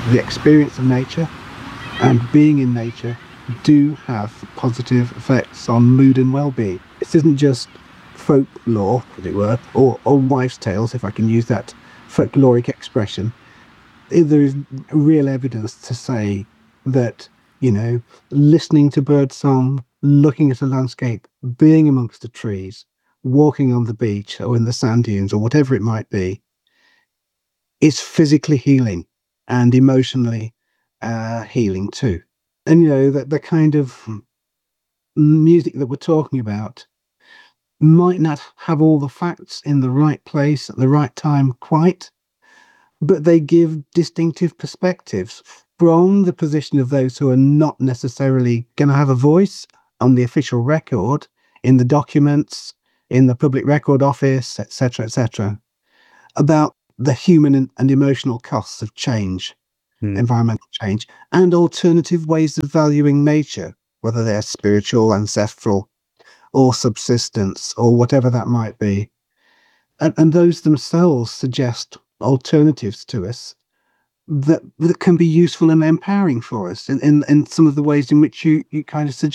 the experience of nature and being in nature do have positive effects on mood and well-being. This isn't just folklore, as it were, or wives' tales, if I can use that folkloric expression. There is real evidence to say that, listening to birdsong, looking at a landscape, being amongst the trees, walking on the beach or in the sand dunes or whatever it might be, is physically healing and emotionally healing too. And the kind of music that we're talking about might not have all the facts in the right place at the right time quite, but they give distinctive perspectives from the position of those who are not necessarily going to have a voice on the official record, in the documents, in the Public Record Office, etc., about the human and emotional costs of change, environmental change, and alternative ways of valuing nature, whether they're spiritual, ancestral, or subsistence, or whatever that might be. And those themselves suggest alternatives to us that can be useful and empowering for us in some of the ways in which you kind of suggest.